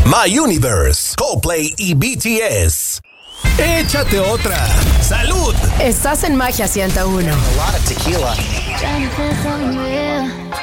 My Universe, Coldplay y BTS. Échate otra. ¡Salud! Estás en Magia 101. A lot of tequila.